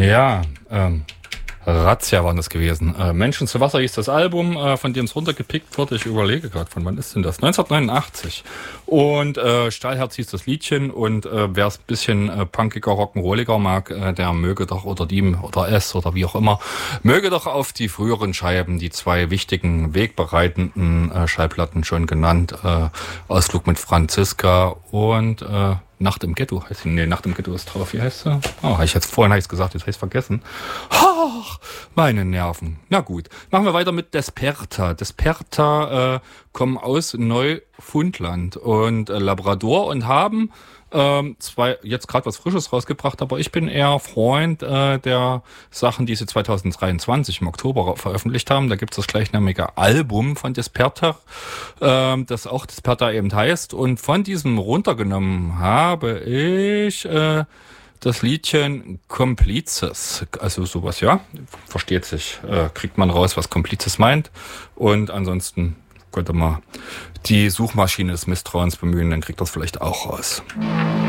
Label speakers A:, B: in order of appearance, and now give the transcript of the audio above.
A: Ja, Razzia waren das gewesen. Menschen zu Wasser hieß das Album, von dem es runtergepickt wurde. Ich überlege gerade, von wann ist denn das? 1989. Und Stahlherz hieß das Liedchen. Und wer es ein bisschen punkiger, rock'n'rolliger mag, der möge doch, oder die, oder es, oder wie auch immer, möge doch auf die früheren Scheiben, die zwei wichtigen, wegbereitenden Schallplatten schon genannt. Ausflug mit Franziska und Nacht im Ghetto heißt sie. Nee, Nacht im Ghetto ist drauf. Wie heißt sie? Oh, vorhin habe ich es gesagt, jetzt habe ich es vergessen. Ach, meine Nerven. Na gut, machen wir weiter mit Desperta. Desperta kommen aus Neufundland und Labrador und haben jetzt gerade was Frisches rausgebracht, aber ich bin eher Freund der Sachen, die sie 2023 im Oktober veröffentlicht haben. Da gibt es das gleichnamige Album von Desperta, das auch Desperta eben heißt. Und von diesem runtergenommen habe ich das Liedchen Komplizes. Also sowas, ja, versteht sich. Kriegt man raus, was Komplizes meint. Und ansonsten könnte man die Suchmaschine des Misstrauens bemühen, dann kriegt das vielleicht auch raus.